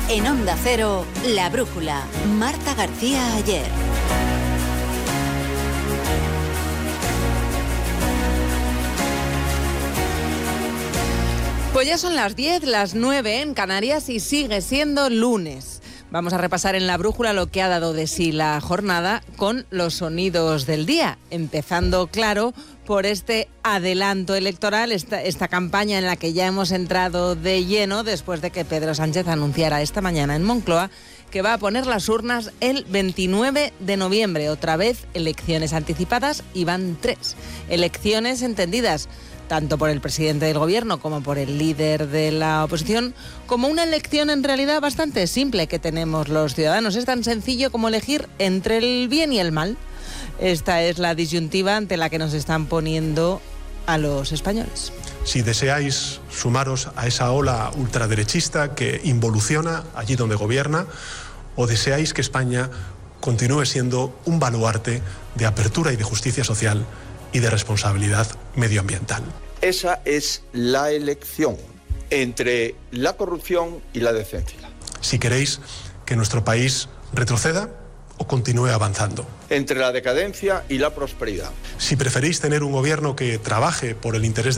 En Onda Cero, La Brújula, Marta García Ayer. Pues ya son las 10, las 9 en Canarias y sigue siendo lunes. Vamos a repasar en La Brújula lo que ha dado de sí la jornada con los sonidos del día, empezando, claro, por este adelanto electoral, esta campaña en la que ya hemos entrado de lleno después de que Pedro Sánchez anunciara esta mañana en Moncloa que va a poner las urnas el 29 de noviembre. Otra vez, elecciones anticipadas y van 3. Elecciones entendidas tanto por el presidente del gobierno como por el líder de la oposición, como una elección en realidad bastante simple que tenemos los ciudadanos. Es tan sencillo como elegir entre el bien y el mal. Esta es la disyuntiva ante la que nos están poniendo a los españoles. Si deseáis sumaros a esa ola ultraderechista que involuciona allí donde gobierna, o deseáis que España continúe siendo un baluarte de apertura y de justicia social y de responsabilidad medioambiental. Esa es la elección entre la corrupción y la decencia. Si queréis que nuestro país retroceda o continúe avanzando. Entre la decadencia y la prosperidad. Si preferís tener un gobierno que trabaje por el interés